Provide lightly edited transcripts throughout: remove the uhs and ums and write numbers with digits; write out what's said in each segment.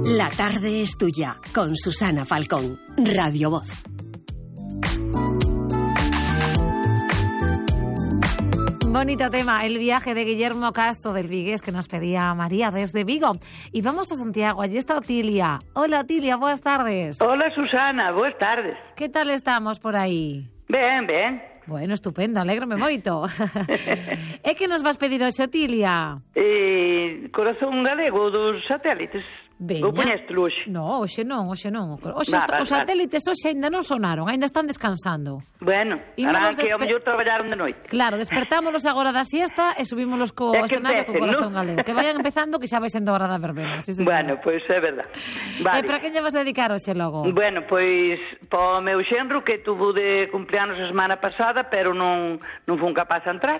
La tarde es tuya, con Susana Falcón, Radio Voz. Bonito tema, el viaje de Guillermo Castro del Vigués que nos pedía María desde Vigo. Y vamos a Santiago, allí está Otilia. Hola Otilia, buenas tardes. Hola Susana, buenas tardes. ¿Qué tal estamos por aí? Ben, ben. Bueno, estupendo, alégrome moito. É que nos vas pedir hoxe, Otilia? Corazón galego dos satélites. Veña. Vou poñestelo hoxe. No, hoxe non. Hoxe Vale. Os satélites hoxe ainda non sonaron, ainda están descansando. Bueno, harán que ao mellor traballaron de noite. Claro, despertámonos agora da siesta e subímonos co escenario co Corazón galego. Que vayan empezando, que xa vai sendo hora da verbena. Sí, bueno, pois é verdad. Vale. E para que lle vas dedicar hoxe logo? Bueno, pois po meu xenro que tuvo de cumpleanos a semana pasada, pero non fun capaz de entrar.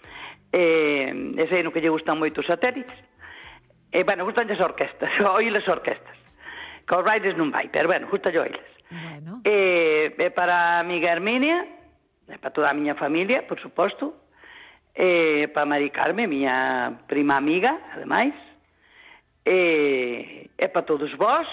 E sei no que lle gustan moito os satélites. Bueno, gustan as orquestas, oíles orquestas. Que os bailes non vai, pero bueno, gusta oíles. Bueno. Para a amiga Herminia, para toda a miña familia, por suposto, para Mari Carme, miña prima amiga, ademais, para todos vós,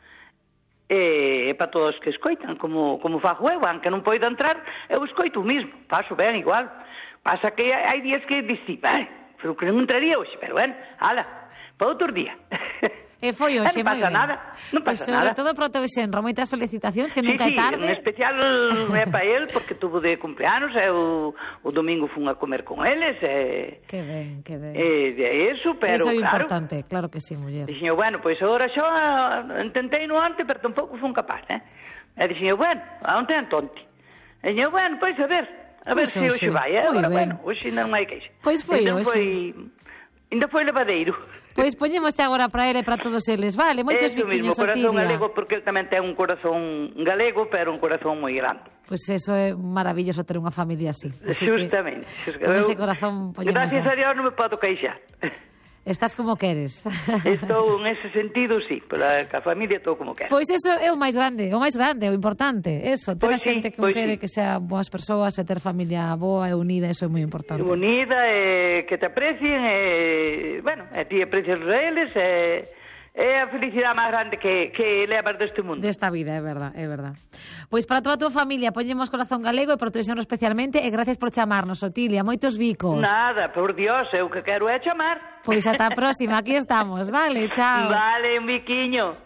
para todos que escoitan, como fago eu, aunque non poida entrar, eu escoito o mismo, paso ben igual. Pasa que hai días que dixi, pero que non entraría hoxe, pero bueno, ala, para outro día. E foi hoxe, non pasa nada, non pasa nada. Sobre todo para o teu xenro, moitas felicitacións, que nunca é tarde. Sí, en especial é para el, porque tuvo de cumpleanos, o domingo fun a comer con eles. Que ben, que ben. Eso, pero eso é claro. Importante, claro que sí, muller. Dixen, bueno, pois agora xo intentei no antes, pero tampouco fun capaz, E dixen, bueno, onte antonte. E dixen, bueno, pois a ver se hoxe vai, Agora, bueno, hoxe non hai queixa. Pois foi hoxe. Ainda foi levadeiro. Pois poñemos agora para ele e para todos eles, vale? Moitos biquiños, Otilia. Corazón galego, porque ele tamén ten un corazón galego, pero un corazón moi grande. Pois eso é maravilloso ter unha familia así. Justamente. Con ese corazón poñemos... Gracias a Dios non me podo queixar. Estás como queres. Estou en ese sentido, sí, pero a familia estou como quero. Pois eso é o máis grande, o importante, eso, ter a xente que quere que sean boas persoas e ter familia boa e unida, eso é moi importante. Unida, que te aprecien, bueno, e ti aprecias a eles, é a felicidade máis grande que levas deste mundo. Desta vida, é verdad. Pois para toda a tua familia, poñemos Corazón galego e por teu xenro especialmente, e gracias por chamarnos, Otilia, moitos bicos. Nada, por Dios, eu que quero é chamar. Pois ata a próxima, aquí estamos, vale, chao. Vale, un biquiño.